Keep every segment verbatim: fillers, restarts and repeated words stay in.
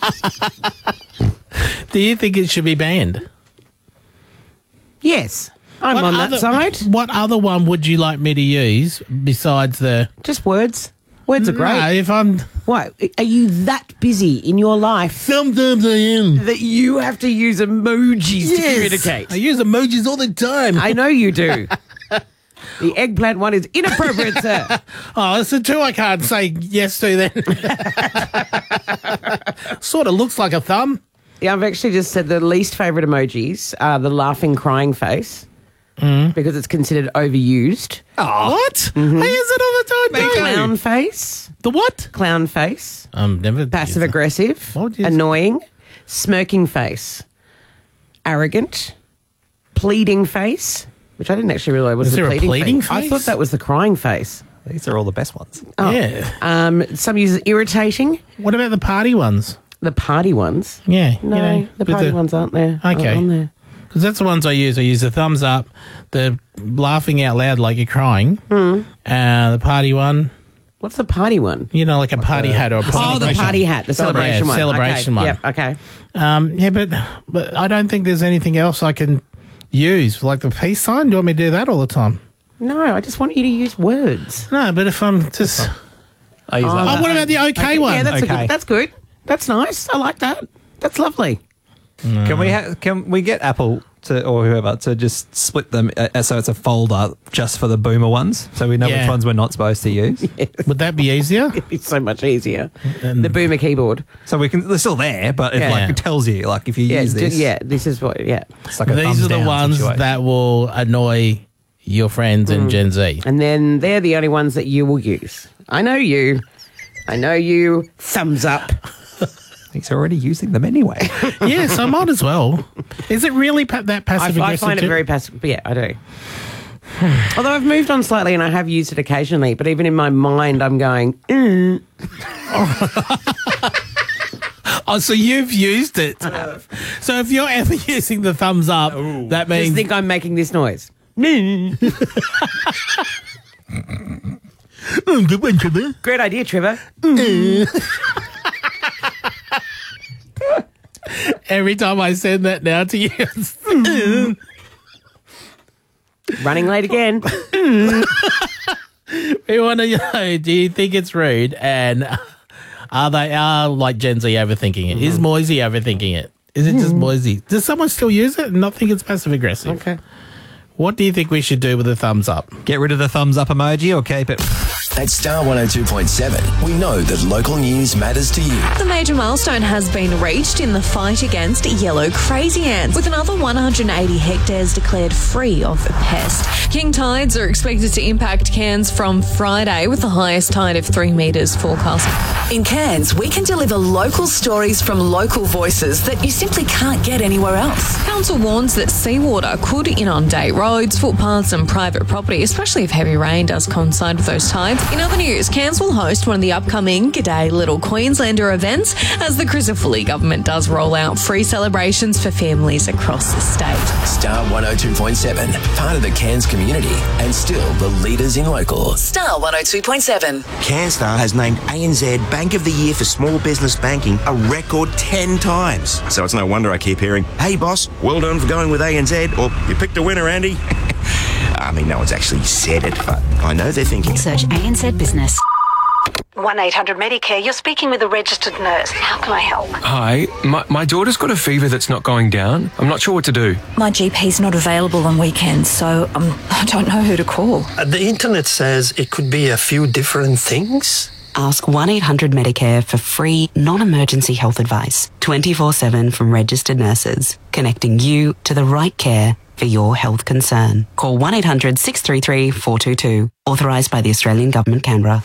Do you think it should be banned? Yes. I'm What on other- that side. What other one would you like me to use besides the... Just words. Words are great. No, if I'm... What? Are you that busy in your life Sometimes I am. that you have to use emojis to communicate? I use emojis all the time. I know you do. The eggplant one is inappropriate, sir. Oh, it's the two I can't say yes to then. Sort of looks like a thumb. Yeah, I've actually just said the least favourite emojis are the laughing, crying face because it's considered overused. Oh. What? I use it all the time. The too. clown face. The what? Clown face. I'm never Passive aggressive. What would you say? Annoying. Smirking face. Arrogant. Pleading face. Which I didn't actually realise was Is the there a pleading, pleading face. I face? thought that was the crying face. These are all the best ones. Oh. Yeah. Um, some use irritating. What about the party ones? The party ones. Yeah. No, you know, the with party ones aren't there. Aren't Okay. on there. Because that's the ones I use. I use the thumbs up, the laughing out loud like you're crying, Hmm. uh, the party one, What's the party one? you know, like a party hat or a Oh, the celebration. party hat, the celebration Yeah, one. celebration okay. one. Yep, okay. Um, yeah, but but I don't think there's anything else I can use, like the peace sign. Do you want me to do that all the time? No, I just want you to use words. No, but if I'm just... I use Oh, that. what about the okay, one? Yeah, that's a Okay. good. That's good. That's nice. I like that. That's lovely. Can we ha- can we get Apple to or whoever to just split them uh, so it's a folder just for the boomer ones, so we know Yeah. which ones we're not supposed to use. Would that be easier? It's so much easier. And- The boomer keyboard. So we can they're still there, but it Yeah. like it tells you like if you Yeah, use ju- this. yeah. This is what. Yeah, It's like a These thumbs are the down ones situation. that will annoy your friends Mm. in Gen Z. and then they're the only ones that you will use. I know you. I know you. Thumbs up. He's already using them anyway. Yes, I might as well. Is it really pa- that I, passive I aggressive? find it too? very passive. Yeah, I do. Although I've moved on slightly and I have used it occasionally, but even in my mind, I'm going. Mm. Oh, so you've used it. So if you're ever using the thumbs up, that Just means think I'm making this noise. Great idea, Trevor. every time I send that now to you, it's- Running late again. we want to know, do you think it's rude? And are they, are like Gen Z overthinking it? Is Moisey overthinking it? Is it just Moisey? Does someone still use it and not think it's passive aggressive? Okay. What do you think we should do with the thumbs up? Get rid of the thumbs up emoji or keep it. At Star one oh two point seven, we know that local news matters to you. The major milestone has been reached in the fight against yellow crazy ants, with another one hundred eighty hectares declared free of the pest. King tides are expected to impact Cairns from Friday, with the highest tide of three metres forecast. In Cairns, we can deliver local stories from local voices that you simply can't get anywhere else. Council warns that seawater could inundate roads, footpaths and private property, especially if heavy rain does coincide with those tides. In other news, Cairns will host one of the upcoming G'day Little Queenslander events as the Crisafully government does roll out free celebrations for families across the state. Star one oh two point seven, part of the Cairns community and still the leaders in local. Star one oh two point seven. CanStar has named A N Z Bank of the Year for Small Business Banking a record ten times. So it's no wonder I keep hearing, "Hey boss, well done for going with A N Z," or "You picked a winner, Andy." I mean, no one's actually said it, but I know they're thinking. Search A N Z Business. one eight hundred Medicare, you're speaking with a registered nurse. How can I help? Hi, my, my daughter's got a fever that's not going down. I'm not sure what to do. My G P's not available on weekends, so um, I don't know who to call. Uh, the internet says it could be a few different things. Ask one eight hundred Medicare for free, non-emergency health advice, twenty-four seven from registered nurses, connecting you to the right care for your health concern. Call one eight hundred six three three four two two, authorised by the Australian Government, Canberra.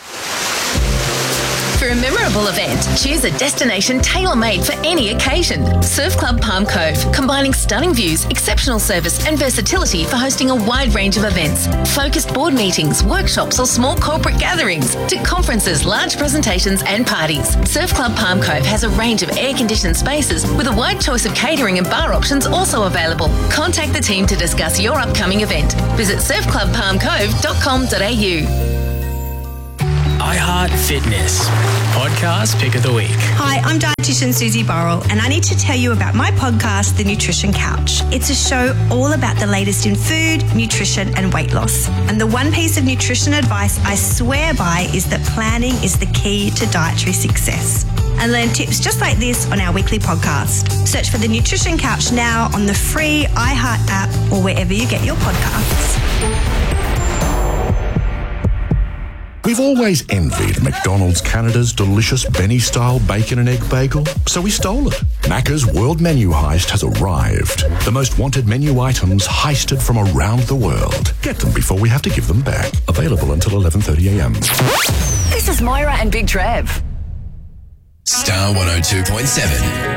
For a memorable event, choose a destination tailor-made for any occasion. Surf Club Palm Cove, combining stunning views, exceptional service and versatility for hosting a wide range of events. Focused board meetings, workshops or small corporate gatherings, to conferences, large presentations and parties. Surf Club Palm Cove has a range of air-conditioned spaces with a wide choice of catering and bar options also available. Contact the team to discuss your upcoming event. Visit surf club palm cove dot com dot a u. iHeart Fitness podcast pick of the week. Hi, I'm dietitian Susie Burrell, and I need to tell you about my podcast, The Nutrition Couch. It's a show all about the latest in food, nutrition, and weight loss. And the one piece of nutrition advice I swear by is that planning is the key to dietary success. And learn tips just like this on our weekly podcast. Search for The Nutrition Couch now on the free iHeart app or wherever you get your podcasts. We've always envied McDonald's Canada's delicious Benny-style bacon and egg bagel, so we stole it. Macca's World Menu Heist has arrived. The most wanted menu items heisted from around the world. Get them before we have to give them back. Available until eleven thirty a m. This is Moira and Big Trev. Star one oh two point seven.